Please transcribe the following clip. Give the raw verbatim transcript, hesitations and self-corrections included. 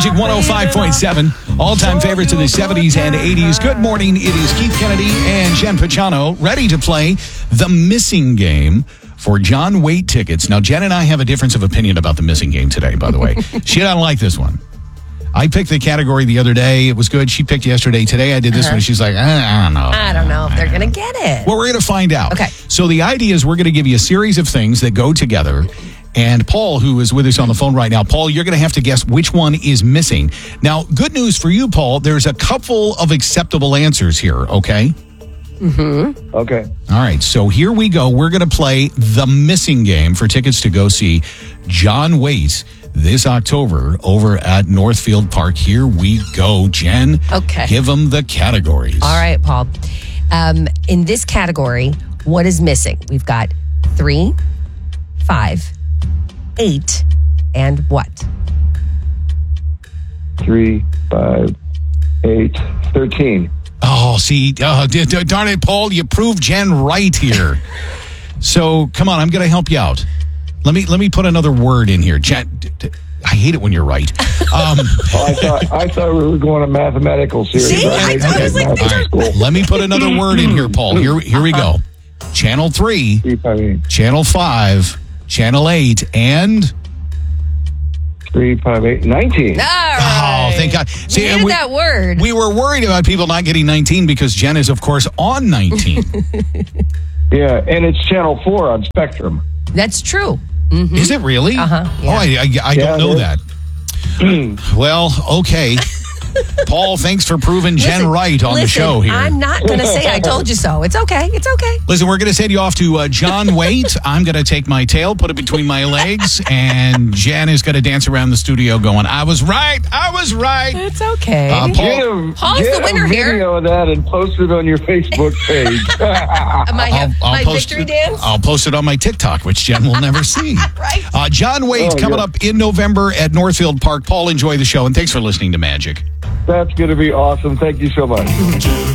Magic one oh five point seven, all-time favorites of the seventies and eighties. Good morning. It is Keith Kennedy and Jen Pachano ready to play The Missing Game for John Waite tickets. Now, Jen and I have a difference of opinion about The Missing Game today, by the way. She doesn't like this one. I picked the category the other day. It was good. She picked yesterday. Today I did this uh-huh. one. She's like, I, I don't know. I don't know if they're going to get it. Well, we're going to find out. Okay. So the idea is we're going to give you a series of things that go together. And Paul, who is with us on the phone right now, Paul, you're going to have to guess which one is missing. Now, good news for you, Paul. There's a couple of acceptable answers here, okay? Mm-hmm. Okay. All right, so here we go. We're going to play The Missing Game for tickets to go see John Waite this October over at Northfield Park. Here we go, Jen. Okay. Give them the categories. All right, Paul. Um, in this category, what is missing? We've got three, five, eight, and what? Three, five, eight, thirteen. Oh, see, uh, d- d- darn it, Paul, you proved Jen right here. So, come on, I'm going to help you out. Let me let me put another word in here. Jen, d- d- I hate it when you're right. Um, Oh, I thought I thought we were going to mathematical series. See? right? I- I was like, Math these are- school. let me put another word in here, Paul. Here, here we go. Channel three, Three, five, eight. Channel five, Channel eight, and... Three, five, eight, nineteen. All right. Oh, thank God. See, You and needed we, that word. we were worried about people not getting nineteen because Jen is, of course, on nineteen. Yeah, and it's channel four on Spectrum. That's true. Is it really? Uh-huh, yeah. Oh, I, I, I Yeah, don't know it that. Well, okay. Paul, thanks for proving Jen Listen, right on listen, the show here. I'm not going to say I told you so. It's okay. It's okay. Listen, we're going to send you off to uh, John Waite. I'm going to take my tail, put it between my legs, and Jen is going to dance around the studio going, I was right. I was right. It's okay. Uh, Paul- Get a, Paul's get the winner a here. video of that and post it on your Facebook page. my my post victory it, dance? I'll post it on my TikTok, which Jen will never see. Right. Uh, John Waite Oh, coming yeah. up in November at Northfield Park. Paul, enjoy the show, and thanks for listening to Magic. That's going to be awesome. Thank you so much.